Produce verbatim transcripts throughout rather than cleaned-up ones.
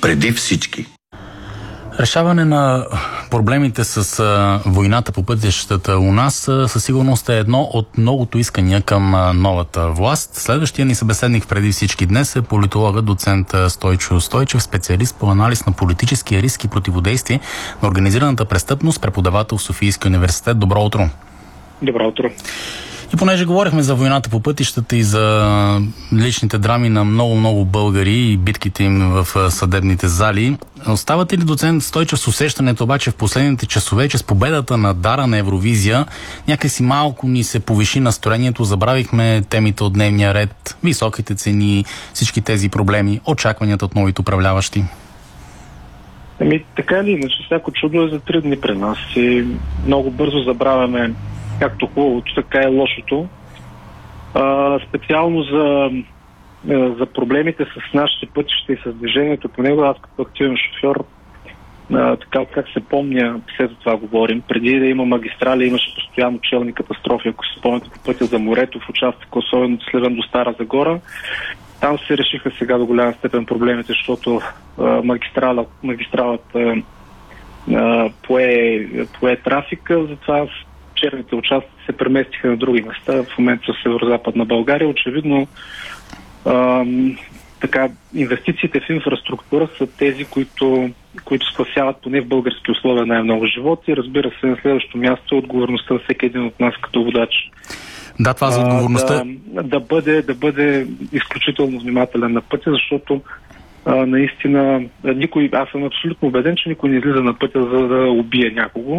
преди всички. Решаване на проблемите с а, войната по пътищата у нас а, със сигурност е едно от многото искания към а, новата власт. Следващия ни събеседник преди всички днес е политолога доцент Стойчо Стойчев, специалист по анализ на политическия риск и противодействие на организираната престъпност, преподавател в Софийския университет. Добро утро! Добро утро! И понеже говорихме за войната по пътищата и за личните драми на много-много българи и битките им в съдебните зали, оставате ли, доцент Стойчев, с усещането обаче в последните часове, че с победата на Дара на Евровизия някакси малко ни се повиши настроението, забравихме темите от дневния ред, високите цени, всички тези проблеми, очакванията от новите управляващи? Ами, така ли иначе, всяко чудо е за три дни при нас и много бързо забравяме както хубавото, така и лошото. А, специално за, за проблемите с нашите пътища и с движението по него, аз като активен шофьор, а, така как се помня, след това говорим, преди да има магистрали, имаше постоянно челни катастрофи, ако се спомняте по пътя за морето, в участък, особено Сливен до Стара Загора. Там се решиха сега до голяма степен проблемите, защото а, магистрала, магистралата а, пое, пое трафика, затова черните участъци се преместиха на други места, в момента в северо-западна България. Очевидно, ам, така, инвестициите в инфраструктура са тези, които, които спасяват поне в български условия най-много живот и, разбира се, на следващото място отговорността на всеки един от нас като водач. Да, това за отговорността. Да, да, бъде, да бъде изключително внимателен на пътя, защото а, наистина никой, аз съм абсолютно убеден, че никой не излиза на пътя за да убие някого.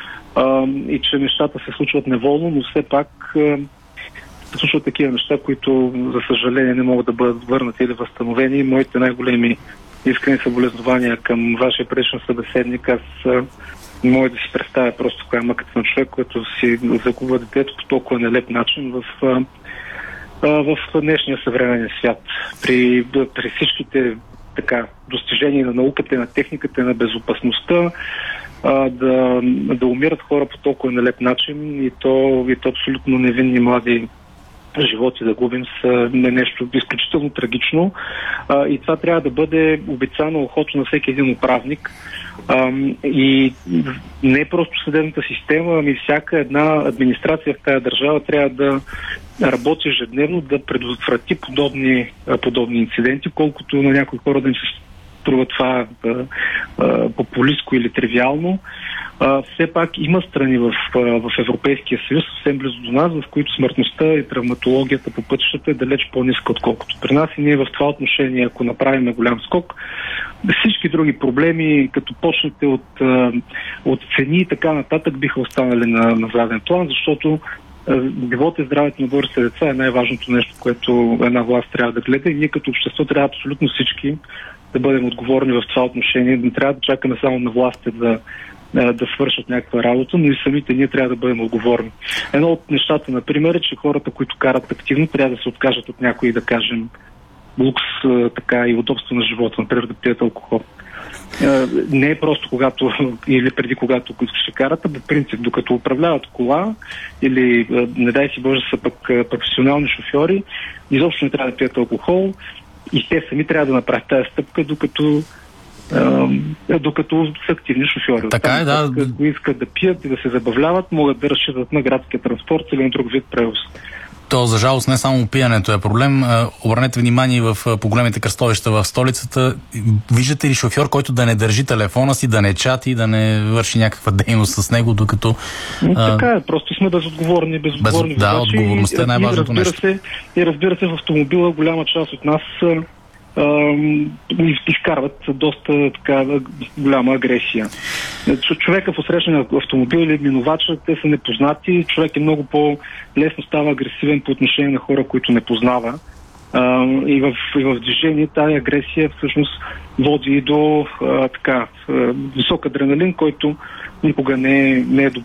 Uh, и че нещата се случват неволно, но все пак uh, се случват такива неща, които, за съжаление, не могат да бъдат върнати или възстановени. Моите най-големи искрени съболезнования към вашия предишен събеседник. Аз uh, не мога да си представя просто коя е мъката на човек, който си загубва детето по толкова нелеп начин в, uh, uh, в днешния съвременен свят. При, при всичките така, достижения на науката, на техниката, на безопасността, да, да умират хора по толкова нелеп начин и то, и то абсолютно невинни млади животи да губим са нещо изключително трагично. А, и това трябва да бъде обицано охото на всеки един управник. А, и не просто съдебната система, ами всяка една администрация в тази държава трябва да работи ежедневно да предотврати подобни, подобни инциденти, колкото на някои хора да им се струва това а, а, популистко или тривиално. А, все пак има страни в, а, в Европейския съюз, съвсем близо до нас, в които смъртността и травматологията по пътищата е далеч по-ниска, отколкото при нас, и ние в това отношение, ако направим голям скок, всички други проблеми, като почнете от, а, от цени и така нататък, биха останали на, на заден план, защото живота и здравето на българските деца е най-важното нещо, което една власт трябва да гледа, и ние като общество трябва абсолютно всички да бъдем отговорни в това отношение. Не трябва да чакаме само на властите да, да свършат някаква работа, но и самите ние трябва да бъдем отговорни. Едно от нещата, например, е, че хората, които карат активно, трябва да се откажат от някои, да кажем, лукс, така и удобство на живота, например да пият алкохол. Не е просто когато или преди когато ще карат, а по принцип, докато управляват кола или, не дай си Боже, са пък професионални шофьори, изобщо не трябва да пият алкохол и те сами трябва да направят тази стъпка, докато Uh, докато са активни шофьори. Така е, да. Ако искат да пият и да се забавляват, могат да разчитат на градския транспорт или на друг вид превоз. То, за жалост, не само пиянето е проблем. Обърнете внимание в, по големите кръстовища в столицата. Виждате ли шофьор, който да не държи телефона си, да не чати, да не върши някаква дейност с него, докато... А... Така е, просто сме безотговорни, безотговорни Без... Да, отговорността е най-важното нещо. Се, и разбира се, в автомобила голяма част от нас изкарват доста така голяма агресия. Човека в усрещане на автомобил или минувача, те са непознати, човек е много по-лесно става агресивен по отношение на хора, които не познава. А, и, в, и в движение тази агресия всъщност води и до а, така, а, висок адреналин, който никога не е, не е